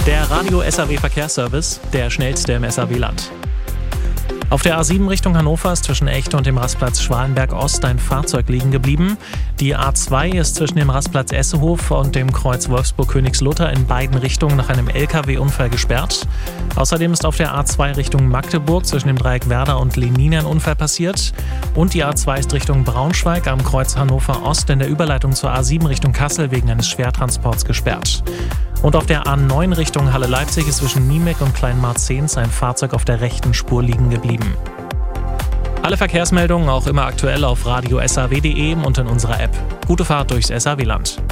Der Radio SAW Verkehrsservice, der schnellste im SAW-Land. Auf der A7 Richtung Hannover ist zwischen Echte und dem Rastplatz Schwalenberg Ost ein Fahrzeug liegen geblieben. Die A2 ist zwischen dem Rastplatz Essehof und dem Kreuz Wolfsburg-Königslutter in beiden Richtungen nach einem LKW-Unfall gesperrt. Außerdem ist auf der A2 Richtung Magdeburg zwischen dem Dreieck Werder und Lenine ein Unfall passiert. Und die A2 ist Richtung Braunschweig am Kreuz Hannover Ost in der Überleitung zur A7 Richtung Kassel wegen eines Schwertransports gesperrt. Und auf der A9 Richtung Halle-Leipzig ist zwischen Niemek und Kleinmarzens ein Fahrzeug auf der rechten Spur liegen geblieben. Alle Verkehrsmeldungen auch immer aktuell auf radio-saw.de und in unserer App. Gute Fahrt durchs SAW-Land.